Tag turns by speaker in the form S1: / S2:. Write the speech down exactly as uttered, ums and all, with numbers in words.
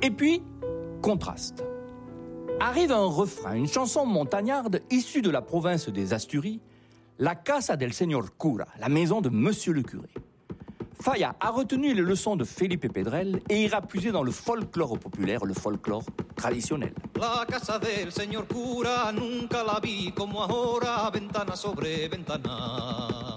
S1: Et puis, contraste. Arrive un refrain, une chanson montagnarde issue de la province des Asturies, La Casa del Señor Cura, la maison de Monsieur le curé. Falla a retenu les leçons de Felipe Pedrel et ira puiser dans le folklore populaire, le folklore traditionnel.
S2: La casa del señor cura nunca la vi como ahora, ventana sobre ventana.